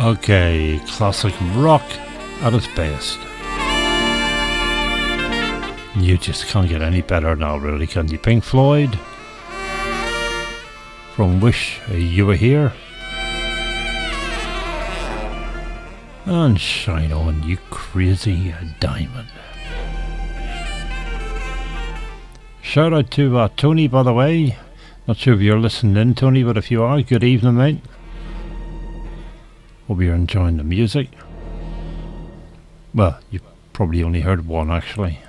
Okay, classic rock at its best. You just can't get any better now, really, can you? Pink Floyd from Wish You Were Here. And Shine On, You Crazy Diamond. Shout out to Tony, by the way. Not sure if you're listening in, Tony, but if you are, good evening, mate. Hope you're enjoying the music. Well, you've probably only heard one, actually.